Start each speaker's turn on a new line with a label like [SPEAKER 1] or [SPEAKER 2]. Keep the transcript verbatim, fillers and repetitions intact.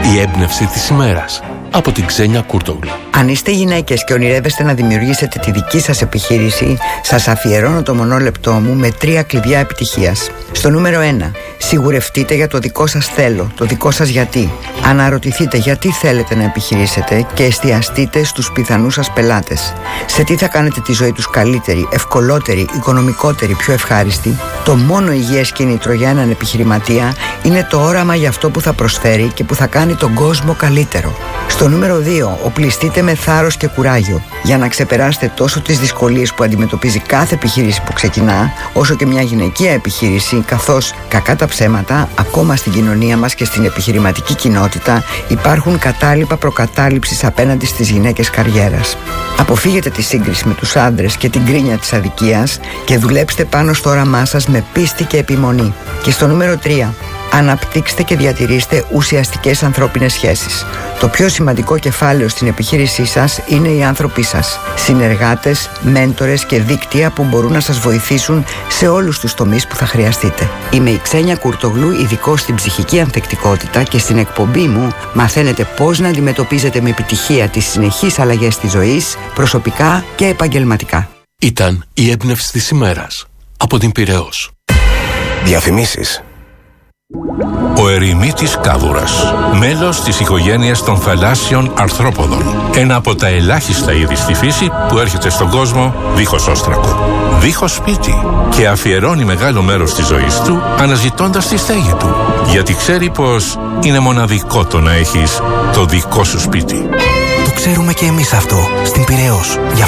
[SPEAKER 1] Η έμπνευση της ημέρας από την Ξένια Κούρτογλου.
[SPEAKER 2] Αν είστε γυναίκες και ονειρεύεστε να δημιουργήσετε τη δική σας επιχείρηση, σας αφιερώνω το μονόλεπτό μου με τρία κλειδιά επιτυχίας. Στο νούμερο ένα, σιγουρευτείτε για το δικό σας θέλω, το δικό σας γιατί. Αναρωτηθείτε γιατί θέλετε να επιχειρήσετε και εστιαστείτε στους πιθανούς σας πελάτες. Σε τι θα κάνετε τη ζωή τους καλύτερη, ευκολότερη, οικονομικότερη, πιο ευχάριστη. Το μόνο υγιές κίνητρο για έναν επιχειρηματία είναι το όραμα για αυτό που θα προσφέρει και που θα κάνει τον κόσμο καλύτερο. Στο νούμερο δύο, οπλιστείτε με θάρρος και κουράγιο για να ξεπεράσετε τόσο τις δυσκολίες που αντιμετωπίζει κάθε επιχείρηση που ξεκινά, όσο και μια γυναικεία επιχείρηση, καθώς κακά τα ψέματα, ακόμα στην κοινωνία μας και στην επιχειρηματική κοινότητα υπάρχουν κατάλοιπα προκατάληψης απέναντι στις γυναίκες καριέρας. Αποφύγετε τη σύγκριση με τους άντρες και την κρίνια της αδικίας και δουλέψτε πάνω στο όραμά σας με πίστη και επιμονή. Και στο νούμερο τρία, αναπτύξτε και διατηρήστε ουσιαστικές ανθρώπινες σχέσεις. Το πιο σημαντικό κεφάλαιο στην επιχείρησή σας είναι οι άνθρωποι σας. Συνεργάτες, μέντορες και δίκτυα που μπορούν να σας βοηθήσουν σε όλους τους τομείς που θα χρειαστείτε. Είμαι η Ξένια Κούρτογλου, ειδικός στην ψυχική ανθεκτικότητα, και στην εκπομπή μου μαθαίνετε πώς να αντιμετωπίζετε με επιτυχία τις συνεχείς αλλαγές της ζωής, προσωπικά και επαγγελματικά.
[SPEAKER 1] Ήταν η έμπνευση της ημέρας από την Πειραιώς.
[SPEAKER 3] Διαφημίσεις.
[SPEAKER 4] Ο ερημίτης κάβουρας, μέλος της οικογένειας των θαλάσσιων αρθρόποδων. Ένα από τα ελάχιστα είδη στη φύση που έρχεται στον κόσμο δίχως όστρακο, δίχως σπίτι, και αφιερώνει μεγάλο μέρος της ζωής του αναζητώντας τη στέγη του. Γιατί ξέρει πως είναι μοναδικό το να έχεις το δικό σου σπίτι.
[SPEAKER 3] Το ξέρουμε και εμείς αυτό στην Πειραιώς.